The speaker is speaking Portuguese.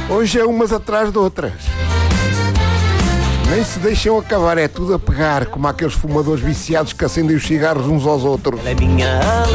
Hoje é umas atrás de outras. Nem se deixam acabar, é tudo a pegar, como aqueles fumadores viciados que acendem os cigarros uns aos outros.